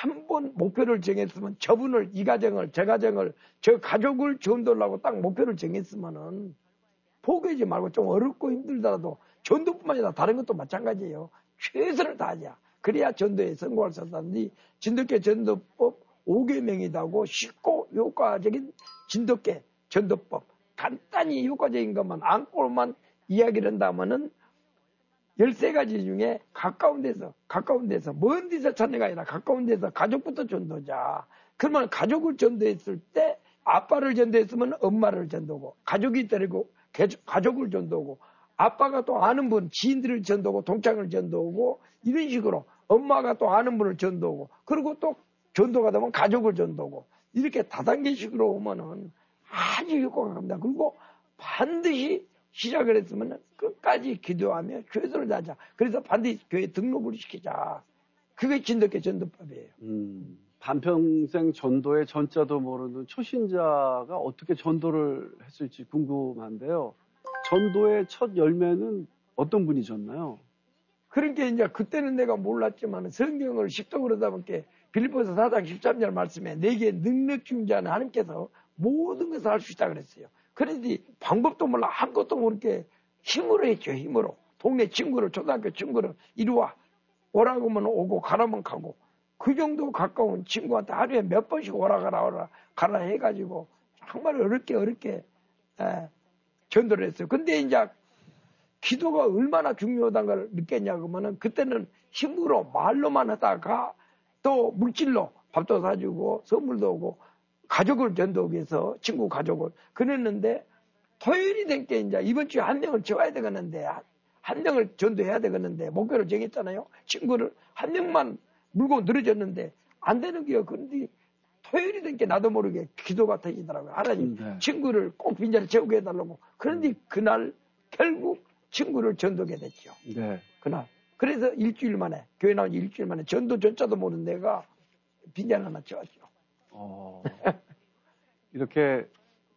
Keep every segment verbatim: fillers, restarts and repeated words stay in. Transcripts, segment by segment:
한 번 목표를 정했으면 저분을, 이 가정을, 저 가정을, 저 가족을 전도하려고 딱 목표를 정했으면은 포기하지 말고 좀 어렵고 힘들더라도 전도뿐만 아니라 다른 것도 마찬가지예요. 최선을 다하자. 그래야 전도에 성공할 수 있다는데 진돗개 전도법 오 계명이라고 쉽고 효과적인 진돗개 전도법. 간단히 효과적인 것만 안고만 이야기를 한다면은 열세 가지 중에 가까운 데서, 가까운 데서, 먼 데서 찾는 게 아니라 가까운 데서 가족부터 전도자. 그러면 가족을 전도했을 때 아빠를 전도했으면 엄마를 전도고, 가족이 데리고 가족을 전도고, 아빠가 또 아는 분, 지인들을 전도고, 동창을 전도고, 이런 식으로 엄마가 또 아는 분을 전도고, 그리고 또 전도가 되면 가족을 전도고, 이렇게 다단계식으로 오면은 아주 효과가 갑니다. 그리고 반드시 시작을 했으면 끝까지 기도하며 최선을 다하자. 그래서 반드시 교회 등록을 시키자. 그게 진돗개 전도법이에요. 음, 반평생 전도의 전자도 모르는 초신자가 어떻게 전도를 했을지 궁금한데요. 전도의 첫 열매는 어떤 분이 줬나요? 그러니까 이제 그때는 내가 몰랐지만 성경을 식독으로 하다 보니까 빌립보서 사 장 십삼 절 말씀에 내게 능력 주신 자는 하나님께서 모든 것을 할 수 있다 그랬어요. 그런데 방법도 몰라 아무것도 모르게 힘으로 했죠. 힘으로. 동네 친구를 초등학교 친구를 이리 와. 오라고 하면 오고 가라면 가고 그 정도 가까운 친구한테 하루에 몇 번씩 오라 가라 오라 가라 해가지고 정말 어렵게 어렵게 에, 전도를 했어요. 근데 이제 기도가 얼마나 중요하다는 걸 느꼈냐 그러면은 그때는 힘으로 말로만 하다가 또 물질로 밥도 사주고 선물도 오고 가족을 전도하기 위해서 친구 가족을 그랬는데 토요일이 된 게 이제 이번 주에 한 명을 지워야 되겠는데 한 명을 전도해야 되겠는데 목표를 정했잖아요. 친구를 한 명만 물고 늘어졌는데 안 되는 게요. 그런데 토요일이 된 게 나도 모르게 기도가 터지더라고요. 하나님 네. 친구를 꼭 빈자리 채우게 해달라고. 그런데 음. 그날 결국 친구를 전도하게 됐죠. 네. 그날. 그래서 일주일 만에 교회 나온 지 일주일 만에 전도 전자도 모르는 내가 빈자리 하나 채웠죠. 어, 이렇게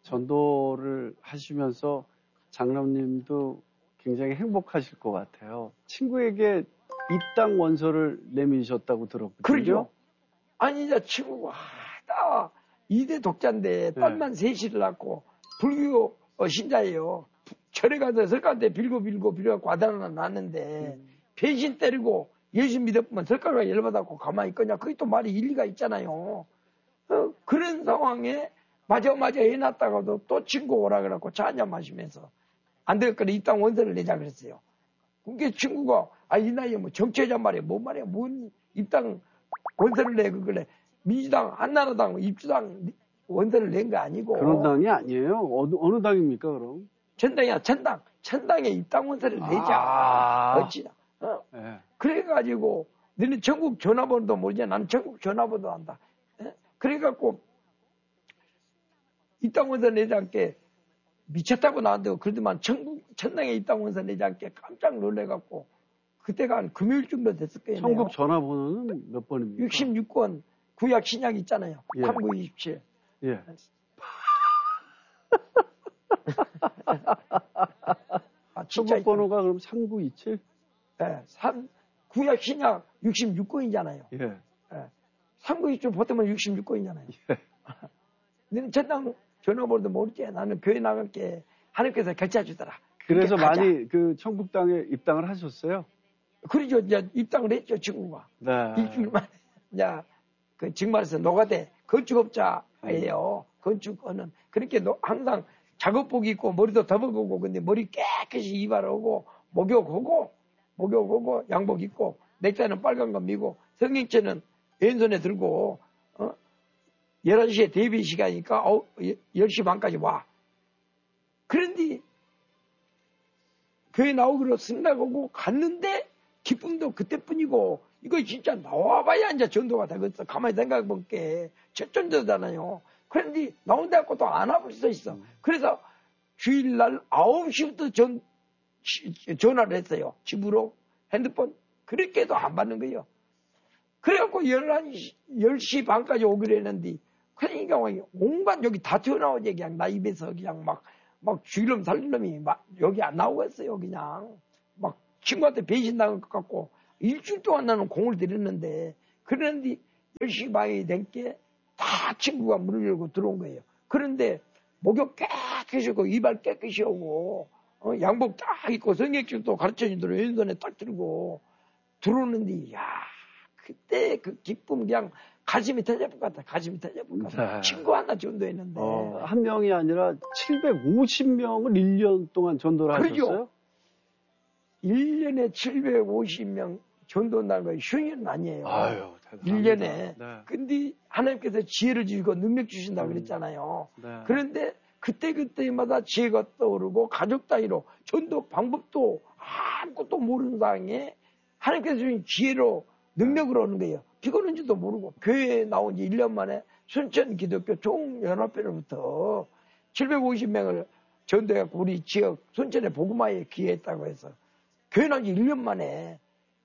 전도를 하시면서 장로님도 굉장히 행복하실 것 같아요. 친구에게 입당 원서를 내미셨다고 들었거든요. 그러죠. 아니 이제 친구가 다 이대 독자인데 딸만 네. 셋이를 낳고 불교 신자예요. 절에 가서 설가한테 빌고 빌고 빌고 과단 하나 낳았는데 음. 배신 때리고 예수 믿었으면 설가가 열받았고 가만히 있거냐. 그게 또 말이 일리가 있잖아요. 어, 그런 상황에 맞아 맞아 해놨다가도 또 친구 오라 그래갖고 차 한잔 마시면서 안 되겠거나 입당 원서를 내자 그랬어요. 그게 친구가 아 이 나이에 뭐 정치회장 말이야 뭔 말이야 뭔 입당 원서를 내 그걸래 민주당 한나라당 입주당 원서를 낸 거 아니고 그런 당이 아니에요. 어느 어느 당입니까 그럼? 천당이야 천당 천당에 입당 원서를 내자 아~ 어찌나 어. 네. 그래가지고 너는 전국 전화번호도 모르냐 나는 전국 전화번호도 안다. 네? 그래갖고 입당 원서 내지 않게 미쳤다고 나한테 그러더만 천국 천당에 입당 원서 내지 않게 깜짝 놀래갖고 그때가 한 금요일 정도 됐을 거예요. 천국 전화번호는 몇 번입니까? 육십육 권 구약 신약 있잖아요. 예. 삼구이십칠. 예. 아, 천국 번호가 그럼 삼구이칠? 네. 삼, 구약 신약 육십육 권이잖아요. 예. 네. 삼구이십칠 보통은 육십육 권이잖아요. 예. 너는 천당 전화번호도 모르지. 나는 교회 나갈게 하나님께서 결제해 주더라. 그래서 많이 그 천국 땅에 입당을 하셨어요? 그러죠. 이제 입당을 했죠, 친구가. 네. 일주일 만에. 이제 그 정말에서 노가대 건축업자예요. 음. 건축은 그렇게 노, 항상 작업복 입고 머리도 더벅이고 근데 머리 깨끗이 이발하고 목욕하고 목욕하고 양복 입고 넥타이는 빨간 거 미고 성경책은 왼손에 들고 어? 열한 시에 대비 시간이니까 어, 열 시 반까지 와. 그런데 교회 나오기로 승낙하고 갔는데 기쁨도 그때뿐이고 이거 진짜 나와봐야 이제 전도가 되겠어. 가만히 생각해볼게. 첫 전도잖아요. 그런데 나온다고 또 안 와볼 수 있어. 그래서 주일날 아홉 시부터 전, 전화를 했어요. 집으로 핸드폰. 그렇게도 안 받는 거예요. 그래갖고 열한 시, 열 시 반까지 오기로 했는데 그러니까 온갖 여기 다 튀어나오지 그냥 나 입에서 그냥 막, 막 주일놈 살림놈이 막 여기 안 나오겠어요. 그냥 막 친구한테 배신당할 것 같고 일주일 동안 나는 공을 들였는데 그랬는데 열 시 반이 된 게 다 친구가 문을 열고 들어온 거예요. 그런데 목욕 깨끗이 하고 이발 깨끗이 하고 어, 양복 딱 입고 성경책도 가르쳐준 대로 왼손에 딱 들고 들어오는데 야 그때 그 기쁨 그냥 가슴이 터져볼 것 같아. 가슴이 터져볼 것 같아. 네. 친구 하나 전도했는데 어, 한 명이 아니라 칠백오십 명을 일 년 동안 전도를 그러죠. 하셨어요? 일 년에 칠백오십 명 전도한다는 거 쉬운 일은 아니에요. 아유, 일 년에. 네. 근데 하나님께서 지혜를 주시고 능력 주신다고 음. 그랬잖아요. 네. 그런데 그때그때마다 지혜가 떠오르고 가족 단위로 전도 방법도 아무것도 모르는 상황에 하나님께서 주신 지혜로 능력으로 오는 거예요. 피곤한지도 모르고 교회에 나온 지 일 년 만에 순천 기독교 종연합회로부터 칠백오십 명을 전도해갖고 우리 지역 순천의 복음화에 기여했다고 해서 교회 나온 지 일 년 만에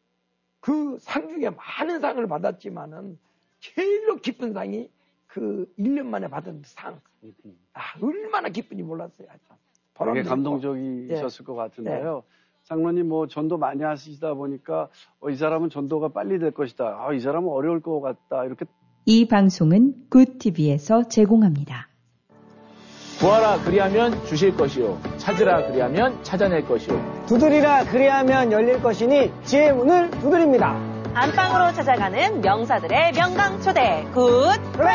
그 상 중에 많은 상을 받았지만은 제일로 기쁜 상이 그 일 년 만에 받은 상. 아, 얼마나 기쁜지 몰랐어요. 되게 감동적이셨을 네. 것 같은데요. 네. 장로님 뭐 전도 많이 하시다 보니까 어, 이 사람은 전도가 빨리 될 것이다. 아, 이 사람은 어려울 것 같다. 이렇게. 이 방송은 굿티비에서 제공합니다. 구하라 그리하면 주실 것이요 찾으라 그리하면 찾아낼 것이요 두드리라 그리하면 열릴 것이니 지혜의 문을 두드립니다. 안방으로 찾아가는 명사들의 명강 초대 굿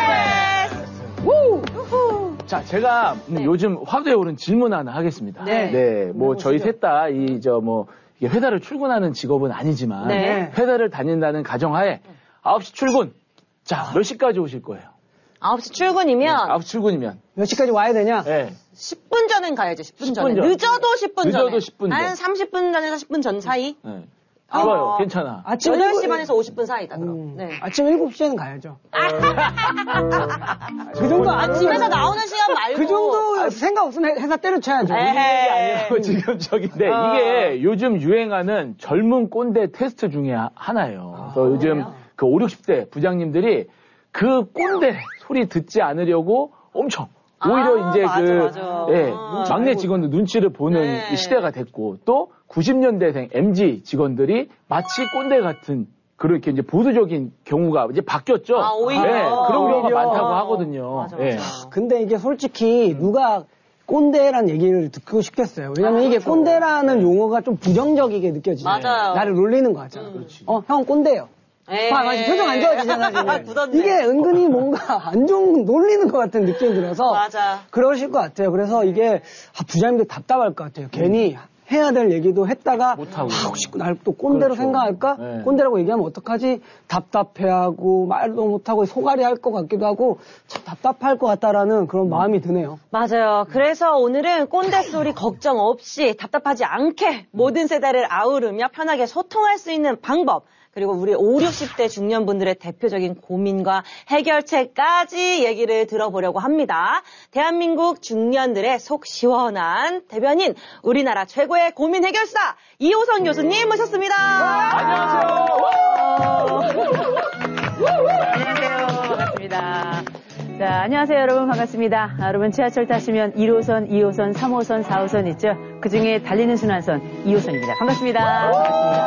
프레스. 우! 자, 제가 네. 요즘 화두에 오른 질문 하나 하겠습니다. 네. 네, 뭐 저희 셋 다 이 저 뭐 회사를 출근하는 직업은 아니지만 네. 회사를 다닌다는 가정하에 아홉 시 출근. 자, 몇 시까지 오실 거예요? 아홉 시 출근이면 네, 아홉 시 출근이면 몇 시까지 와야 되냐? 네. 십 분 전엔 가야죠. 십 분 전에. 늦어도 십 분 전에. 늦어도 십 분 전. 한 삼십 분 전에서 십 분 전 사이. 네. 좋아요. 어, 괜찮아. 아침 여덟 시 반에서 오십 분 사이다, 그럼. 음, 네. 아침 일곱 시에는 가야죠. 그 정도, 아, 집에서 나오는 시간 말고. 그 정도 아, 생각 없으면 회사 때려쳐야죠. 이게 아니라고 지금 저기인데, 아. 이게 요즘 유행하는 젊은 꼰대 테스트 중에 하나예요. 아, 그래서 요즘 그래요? 그 오십, 육십 대 부장님들이 그 꼰대 소리 듣지 않으려고 엄청 오히려 아, 이제 맞아, 그 맞아. 예, 아, 막내 직원들 눈치를 보는 네. 시대가 됐고 또 구십 년대생 엠지 직원들이 마치 꼰대 같은 그렇게 이제 보수적인 경우가 이제 바뀌었죠. 아, 오히려 네, 그런 경우가 많다고 하거든요. 맞아, 맞아. 예. 근데 이게 솔직히 누가 꼰대란 얘기를 듣고 싶겠어요. 왜냐면 아, 이게 그렇죠. 꼰대라는 용어가 좀 부정적이게 느껴지잖아요. 맞아요. 나를 놀리는 거 같잖아. 음. 어, 형 꼰대요. 봐, 맞아. 표정 안 좋아지잖아, 지금. 이게 은근히 뭔가 안 좋은, 놀리는 것 같은 느낌이 들어서. 맞아. 그러실 것 같아요. 그래서 이게, 아, 부장님들 답답할 것 같아요. 음. 괜히 해야 될 얘기도 했다가, 못하고. 하고 싶고, 날 또 꼰대로 그렇죠. 생각할까? 네. 꼰대라고 얘기하면 어떡하지? 답답해하고, 말도 못하고, 소갈이 할 것 같기도 하고, 참 답답할 것 같다라는 그런 음. 마음이 드네요. 맞아요. 그래서 오늘은 꼰대 소리 걱정 없이 답답하지 않게 모든 세대를 아우르며 편하게 소통할 수 있는 방법, 그리고 우리 오십, 육십 대 중년분들의 대표적인 고민과 해결책까지 얘기를 들어보려고 합니다. 대한민국 중년들의 속 시원한 대변인, 우리나라 최고의 고민 해결사 이호선 교수님 모셨습니다. 안녕하세요. 안녕하세요. 반갑습니다. 자, 안녕하세요, 여러분. 반갑습니다. 아, 여러분, 지하철 타시면 일 호선, 이 호선, 삼 호선, 사 호선 있죠? 그 중에 달리는 순환선 이 호선입니다. 반갑습니다. 반갑습니다.